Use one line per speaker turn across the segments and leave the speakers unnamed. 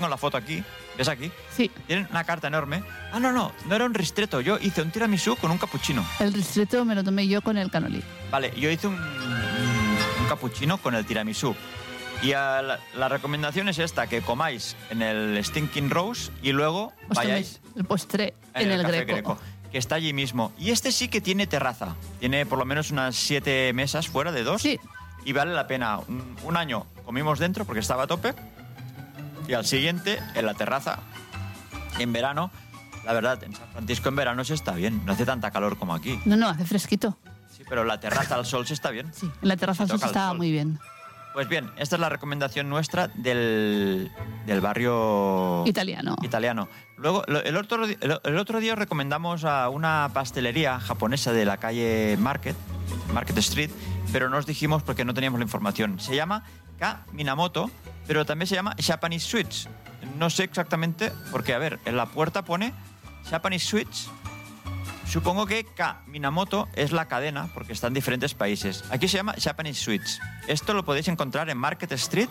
tengo la foto aquí. ¿Ves aquí?
Sí.
Tienen una carta enorme. Ah, no era un ristretto. Yo hice un tiramisú con un cappuccino.
El ristretto me lo tomé yo con el cannoli.
Vale, yo hice un cappuccino con el tiramisú. Y la recomendación es esta, que comáis en el Stinking Rose y luego
Os
vayáis
toméis el postre en el
Café
Greco.
que está allí mismo. Y este sí que tiene terraza. Tiene por lo menos unas 7 mesas fuera de 2.
Sí.
Y vale la pena. Un año comimos dentro porque estaba a tope. Y al siguiente, en la terraza, en verano. La verdad, en San Francisco en verano se está bien. No hace tanta calor como aquí.
No, hace fresquito.
Sí, pero la terraza al sol se está bien.
Sí, en la terraza
Se toca el
estaba
sol.
muy bien.
Pues bien, esta es la recomendación nuestra del barrio
Italiano.
Luego, el otro día os recomendamos a una pastelería japonesa de la calle Market Street, pero no os dijimos porque no teníamos la información. Se llama K Minamoto, pero también se llama Japanese Sweets. No sé exactamente, porque a ver, en la puerta pone Japanese Sweets. Supongo que K Minamoto es la cadena, porque está en diferentes países. Aquí se llama Japanese Sweets. Esto lo podéis encontrar en Market Street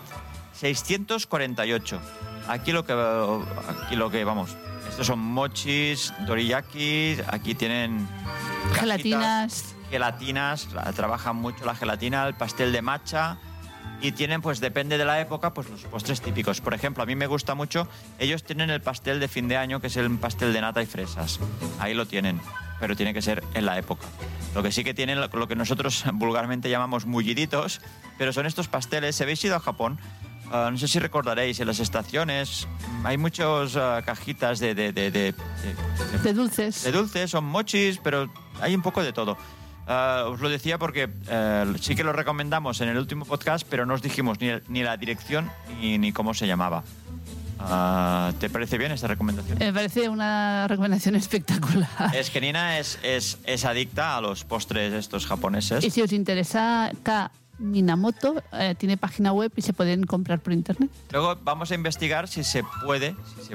648. Aquí lo que vamos. Estos son mochis, doriyakis, aquí tienen
Gelatinas.
Gelatinas, trabajan mucho la gelatina, el pastel de matcha. Y tienen, pues depende de la época, pues los postres típicos. Por ejemplo, a mí me gusta mucho, ellos tienen el pastel de fin de año, que es el pastel de nata y fresas. Ahí lo tienen, pero tiene que ser en la época. Lo que sí que tienen, lo que nosotros vulgarmente llamamos mulliditos, pero son estos pasteles. Si habéis ido a Japón, no sé si recordaréis, en las estaciones hay muchas cajitas de
dulces.
De dulces, son mochis, pero hay un poco de todo. Os lo decía porque sí que lo recomendamos en el último podcast, pero no os dijimos ni la dirección ni cómo se llamaba. ¿Te parece bien esta recomendación?
Me parece una recomendación espectacular.
Es que Nina es adicta a los postres estos japoneses.
Y si os interesa K Minamoto, tiene página web y se pueden comprar por internet.
Luego vamos a investigar si se puede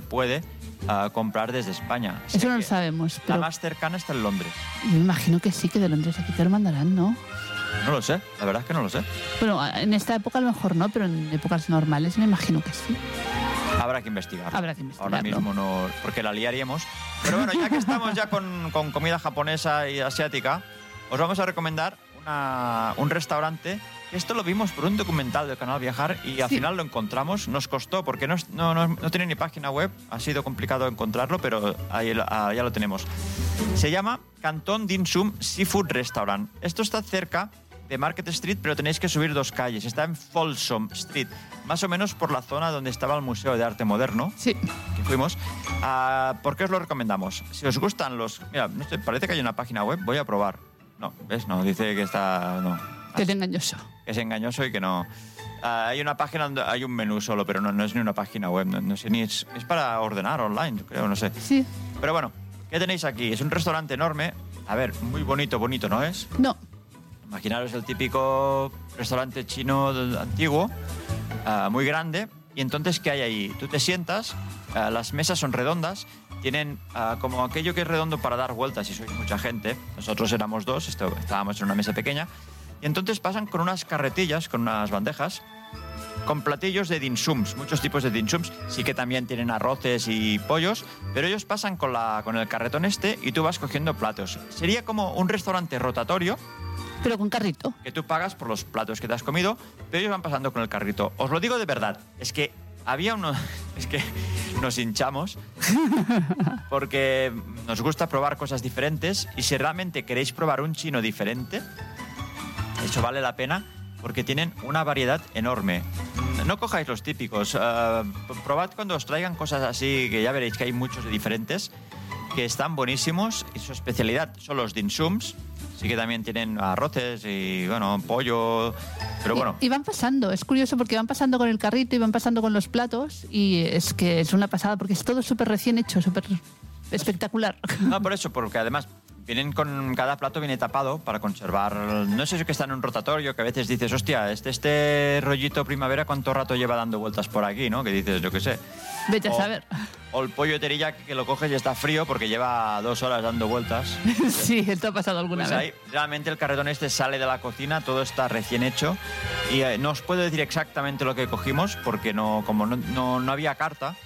comprar desde España.
Eso no lo sabemos.
La más cercana está en Londres.
Me imagino que sí, que de Londres aquí te lo mandarán, ¿no?
No lo sé, la verdad es que no lo sé.
Bueno, en esta época a lo mejor no, pero en épocas normales me imagino que sí.
Habrá que investigar.
Ahora
mismo no, porque la liaríamos. Pero bueno, ya que estamos ya con comida japonesa y asiática, os vamos a recomendar un restaurante. Esto lo vimos por un documental del canal Viajar y al final lo encontramos. Nos costó porque no tiene ni página web. Ha sido complicado encontrarlo, pero ahí ya lo tenemos. Se llama Canton Dim Sum Seafood Restaurant. Esto está cerca de Market Street, pero tenéis que subir 2 calles. Está en Folsom Street, más o menos por la zona donde estaba el Museo de Arte Moderno.
Sí.
Que fuimos. ¿Por qué os lo recomendamos? Si os gustan los... Mira, no sé, parece que hay una página web. Voy a probar. No, ¿ves? No, dice que está... No.
Que es engañoso.
Que es engañoso y que no... hay una página donde hay un menú solo, pero no es ni una página web. No sé ni... Es para ordenar online, yo creo, no sé.
Sí.
Pero bueno, ¿qué tenéis aquí? Es un restaurante enorme. A ver, muy bonito, ¿no es?
No.
Imaginaros el típico restaurante chino antiguo, muy grande. Y entonces, ¿qué hay ahí? Tú te sientas, las mesas son redondas, tienen como aquello que es redondo para dar vueltas si sois mucha gente. Nosotros éramos 2, estábamos en una mesa pequeña. Y entonces pasan con unas carretillas, con unas bandejas, con platillos de dim sums, muchos tipos de dim sums. Sí que también tienen arroces y pollos, pero ellos pasan con el carretón y tú vas cogiendo platos. Sería como un restaurante rotatorio,
pero con carrito.
Que tú pagas por los platos que te has comido, pero ellos van pasando con el carrito. Os lo digo de verdad, es que nos hinchamos porque nos gusta probar cosas diferentes y si realmente queréis probar un chino diferente, eso vale la pena porque tienen una variedad enorme. No cojáis los típicos, probad cuando os traigan cosas así, que ya veréis que hay muchos de diferentes, que están buenísimos y su especialidad son los dim sums. Sí que también tienen arroces y, bueno, pollo, pero bueno.
Y van pasando, es curioso porque van pasando con el carrito y van pasando con los platos y es que es una pasada porque es todo súper recién hecho, súper espectacular.
No, por eso, porque además vienen cada plato viene tapado para conservar. No sé si que está en un rotatorio, que a veces dices, hostia, este rollito primavera, ¿cuánto rato lleva dando vueltas por aquí, no? Que dices, yo qué sé.
Vete a saber.
O el pollo de teriyaki que lo coges y está frío porque lleva 2 horas dando vueltas.
Sí, esto ha pasado alguna vez.
Ahí, realmente el carretón sale de la cocina, todo está recién hecho y no os puedo decir exactamente lo que cogimos porque como no había carta,